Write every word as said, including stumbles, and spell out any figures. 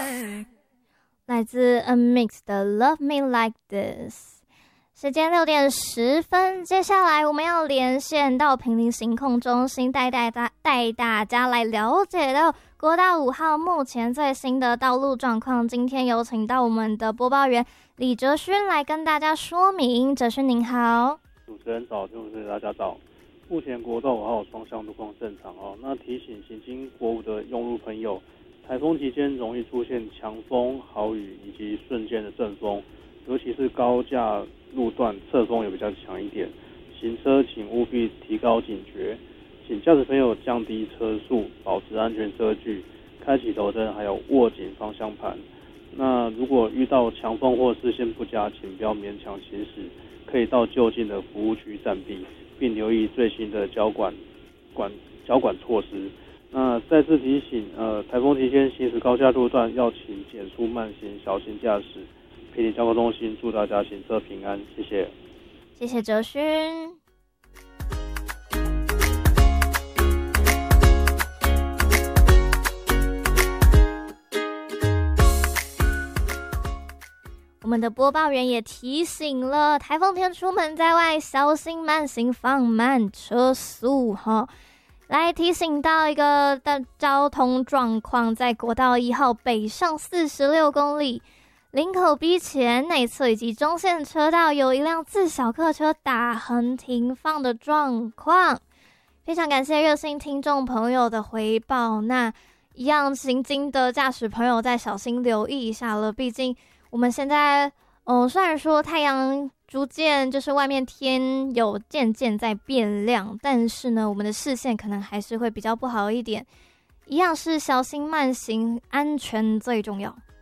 来自 Unmixed 的 Love Me Like This。 时间六点十分，接下来我们要连线到坪林行控中心，带带大带大家来了解到国道五号目前最新的道路状况。今天有请到我们的播报员李哲勋来跟大家说明。哲勋您好。 主持人早，就是大家早。目前国道五号双向路况正常哦。那提醒行经国五的用路朋友，台风期间容易出现强风、豪雨以及瞬间的阵风，尤其是高架路段侧风也比较强一点，行车请务必提高警觉，请驾驶朋友降低车速，保持安全车距，开启头灯，还有握紧方向盘。那如果遇到强风或视线不佳，请不要勉强行驶，可以到就近的服务区暂避，并留意最新的交管管交管措施。那再次提醒，呃，台风期间行驶高架路段要请减速慢行，小心驾驶。坪林交通中心祝大家行车平安，谢谢。 谢谢哲勋。我们的播报员也提醒了，台风天出门在外小心慢行，放慢车速哈。来提醒到一个的交通状况，在国道一号北上四十六公里。林口 B 前内侧以及中线车道有一辆自小客车打横停放的状况，非常感谢热心听众朋友的回报。那一样行经的驾驶朋友再小心留意一下了，毕竟我们现在嗯，虽然说太阳逐渐就是外面天有渐渐在变亮，但是呢我们的视线可能还是会比较不好一点，一样是小心慢行，安全最重要。